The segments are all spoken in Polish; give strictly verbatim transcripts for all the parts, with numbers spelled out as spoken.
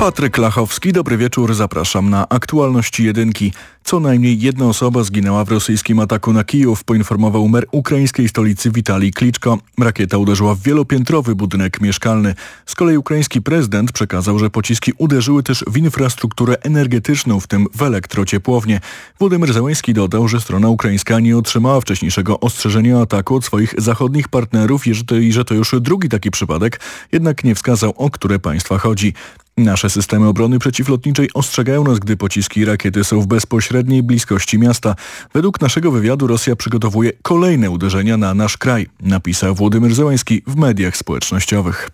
Patryk Lachowski, dobry wieczór, zapraszam na aktualności jedynki. Co najmniej jedna osoba zginęła w rosyjskim ataku na Kijów, poinformował mer ukraińskiej stolicy Witalij Kliczko. Rakieta uderzyła w wielopiętrowy budynek mieszkalny. Z kolei ukraiński prezydent przekazał, że pociski uderzyły też w infrastrukturę energetyczną, w tym w elektrociepłownię. Władimir Zełenski dodał, że strona ukraińska nie otrzymała wcześniejszego ostrzeżenia o ataku od swoich zachodnich partnerów i że to już drugi taki przypadek, jednak nie wskazał, o które państwa chodzi. Nasze systemy obrony przeciwlotniczej ostrzegają nas, gdy pociski i rakiety są w bezpośredniej bliskości miasta. Według naszego wywiadu Rosja przygotowuje kolejne uderzenia na nasz kraj, napisał Władimir Zełenski w mediach społecznościowych.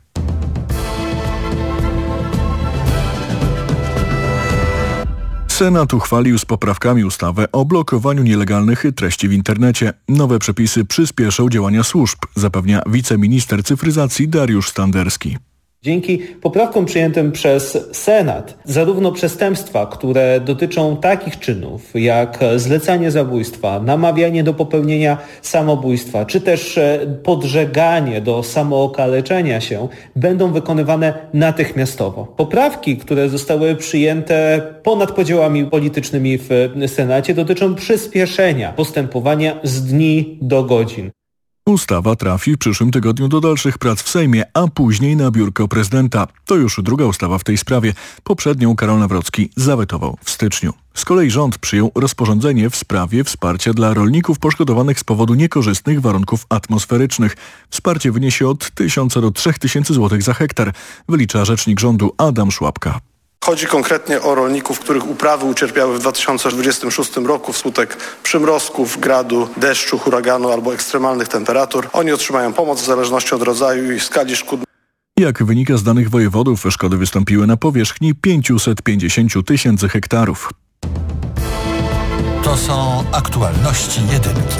Senat uchwalił z poprawkami ustawę o blokowaniu nielegalnych treści w internecie. Nowe przepisy przyspieszą działania służb, zapewnia wiceminister cyfryzacji Dariusz Standerski. Dzięki poprawkom przyjętym przez Senat, zarówno przestępstwa, które dotyczą takich czynów jak zlecanie zabójstwa, namawianie do popełnienia samobójstwa, czy też podżeganie do samookaleczenia się, będą wykonywane natychmiastowo. Poprawki, które zostały przyjęte ponad podziałami politycznymi w Senacie, dotyczą przyspieszenia postępowania z dni do godzin. Ustawa trafi w przyszłym tygodniu do dalszych prac w Sejmie, a później na biurko prezydenta. To już druga ustawa w tej sprawie. Poprzednią Karol Nawrocki zawetował w styczniu. Z kolei rząd przyjął rozporządzenie w sprawie wsparcia dla rolników poszkodowanych z powodu niekorzystnych warunków atmosferycznych. Wsparcie wyniesie od tysiąca do trzech tysięcy złotych za hektar, wylicza rzecznik rządu Adam Szłapka. Chodzi konkretnie o rolników, których uprawy ucierpiały w dwa tysiące dwudziestym szóstym roku wskutek przymrozków, gradu, deszczu, huraganu albo ekstremalnych temperatur. Oni otrzymają pomoc w zależności od rodzaju i skali szkód. Jak wynika z danych wojewodów, szkody wystąpiły na powierzchni pięćset pięćdziesiąt tysięcy hektarów. To są aktualności jedynki.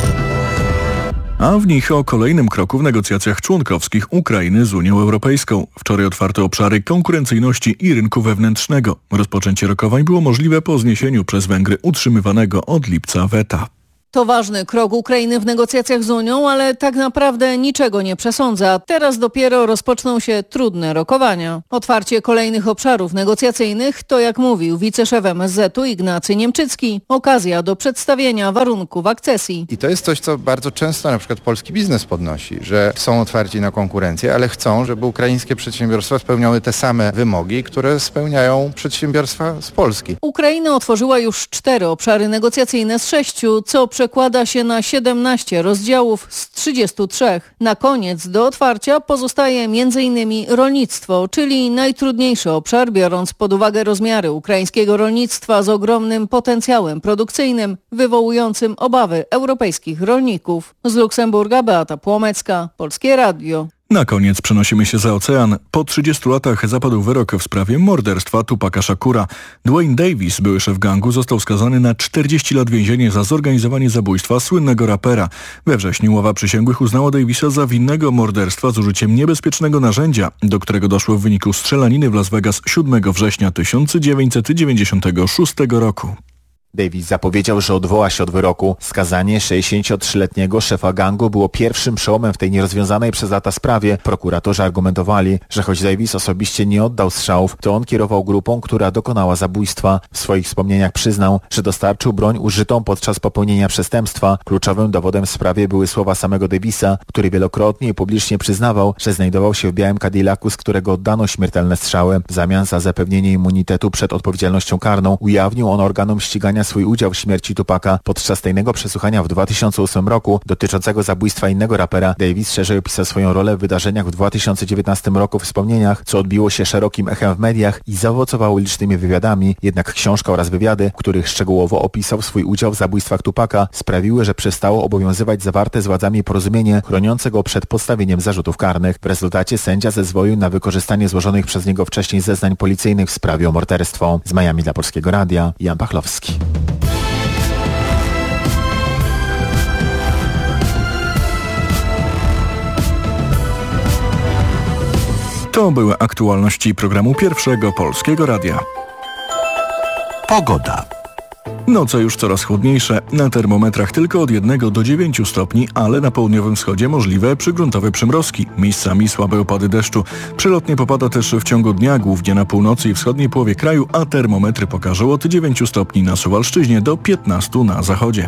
A w nich o kolejnym kroku w negocjacjach członkowskich Ukrainy z Unią Europejską. Wczoraj otwarto obszary konkurencyjności i rynku wewnętrznego. Rozpoczęcie rokowań było możliwe po zniesieniu przez Węgry utrzymywanego od lipca weta. To ważny krok Ukrainy w negocjacjach z Unią, ale tak naprawdę niczego nie przesądza. Teraz dopiero rozpoczną się trudne rokowania. Otwarcie kolejnych obszarów negocjacyjnych to, jak mówił wiceszef M S Z u Ignacy Niemczycki, okazja do przedstawienia warunków akcesji. I to jest coś, co bardzo często na przykład polski biznes podnosi, że są otwarci na konkurencję, ale chcą, żeby ukraińskie przedsiębiorstwa spełniały te same wymogi, które spełniają przedsiębiorstwa z Polski. Ukraina otworzyła już cztery obszary negocjacyjne z sześciu, co przekłada się na siedemnaście rozdziałów z trzydziestu trzech. Na koniec do otwarcia pozostaje między innymi rolnictwo, czyli najtrudniejszy obszar, biorąc pod uwagę rozmiary ukraińskiego rolnictwa z ogromnym potencjałem produkcyjnym, wywołującym obawy europejskich rolników. Z Luksemburga Beata Płomecka, Polskie Radio. Na koniec przenosimy się za ocean. Po trzydziestu latach zapadł wyrok w sprawie morderstwa Tupaka Szakura. Dwayne Davis, były szef gangu, został skazany na czterdzieści lat więzienia za zorganizowanie zabójstwa słynnego rapera. We wrześniu ława przysięgłych uznała Davisa za winnego morderstwa z użyciem niebezpiecznego narzędzia, do którego doszło w wyniku strzelaniny w Las Vegas siódmego września tysiąc dziewięćset dziewięćdziesiątego szóstego roku. Davis zapowiedział, że odwoła się od wyroku. Skazanie sześćdziesięciotrzyletniego szefa gangu było pierwszym przełomem w tej nierozwiązanej przez lata sprawie. Prokuratorzy argumentowali, że choć Davis osobiście nie oddał strzałów, to on kierował grupą, która dokonała zabójstwa. W swoich wspomnieniach przyznał, że dostarczył broń użytą podczas popełnienia przestępstwa. Kluczowym dowodem w sprawie były słowa samego Davisa, który wielokrotnie i publicznie przyznawał, że znajdował się w białym Cadillacu, z którego oddano śmiertelne strzały. W zamian za zapewnienie immunitetu przed odpowiedzialnością karną ujawnił on organom ścigania swój udział w śmierci Tupaka. Podczas tajnego przesłuchania w dwa tysiące ósmym roku dotyczącego zabójstwa innego rapera, Davis szerzej opisał swoją rolę w wydarzeniach w dwa tysiące dziewiętnastym roku w wspomnieniach, co odbiło się szerokim echem w mediach i zaowocowało licznymi wywiadami. Jednak książka oraz wywiady, w których szczegółowo opisał swój udział w zabójstwach Tupaka, sprawiły, że przestało obowiązywać zawarte z władzami porozumienie chroniące go przed postawieniem zarzutów karnych. W rezultacie sędzia zezwolił na wykorzystanie złożonych przez niego wcześniej zeznań policyjnych w sprawie o morderstwo. Z Miami dla Polskiego Radia, Jan Pachlowski. To były aktualności programu Pierwszego Polskiego Radia. Pogoda. Noce już coraz chłodniejsze, na termometrach tylko od jednego do dziewięciu stopni, ale na południowym wschodzie możliwe przygruntowe przymrozki, miejscami słabe opady deszczu. Przelotnie popada też w ciągu dnia, głównie na północy i wschodniej połowie kraju, a termometry pokażą od dziewięciu stopni na Suwalszczyźnie do piętnastu na zachodzie.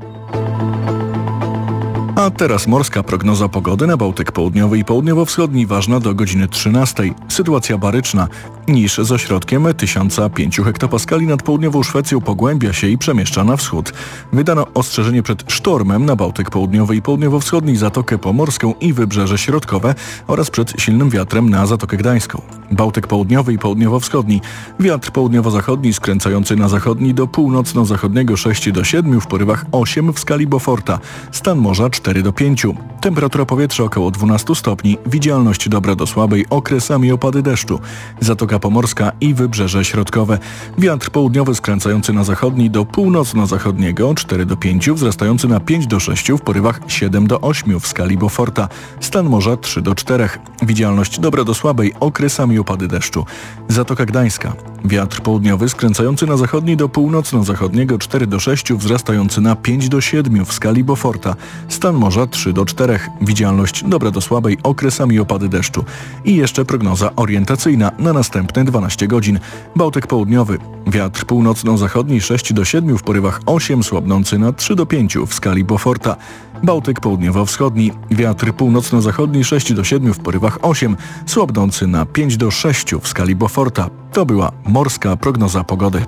A teraz morska prognoza pogody na Bałtyk Południowy i Południowo-Wschodni, ważna do godziny trzynastej. Sytuacja baryczna. Niż z ośrodkiem tysiąc pięć hektopaskali nad południową Szwecją pogłębia się i przemieszcza na wschód. Wydano ostrzeżenie przed sztormem na Bałtyk Południowy i Południowo-Wschodni, Zatokę Pomorską i Wybrzeże Środkowe oraz przed silnym wiatrem na Zatokę Gdańską. Bałtyk Południowy i Południowo-Wschodni. Wiatr południowo-zachodni skręcający na zachodni do północno-zachodniego sześć do siedmiu, w porywach osiem w skali Beauforta. Stan morza cztery do pięciu. Temperatura powietrza około dwanaście stopni. Widzialność dobra do słabej, okresami opady deszczu. Zatoka Pomorska i Wybrzeże Środkowe. Wiatr południowy skręcający na zachodni do północno-zachodniego cztery do pięciu, wzrastający na pięć do sześciu, w porywach siedem do ośmiu w skali Beauforta. Stan morza trzy do czterech. Widzialność dobra do słabej, okresami opady deszczu. Zatoka Gdańska. Wiatr południowy skręcający na zachodni do północno-zachodniego cztery do sześciu, wzrastający na pięć do siedmiu w skali Beauforta. Stan morza trzy do czterech. Widzialność dobra do słabej, okresami opady deszczu. I jeszcze prognoza orientacyjna na następne dwanaście godzin. Bałtyk Południowy. Wiatr północno-zachodni sześć do siedmiu, w porywach osiem, słabnący na trzy do pięciu w skali Beauforta. Bałtyk Południowo-Wschodni. Wiatr północno-zachodni sześć do siedmiu, w porywach osiem, słabnący na pięć do sześciu w skali Beauforta. To była morska prognoza pogody.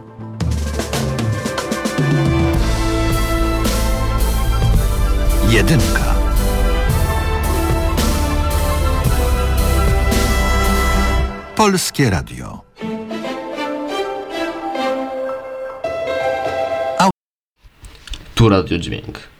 Jedynka. Polskie Radio. Tu Radio Dźwięk.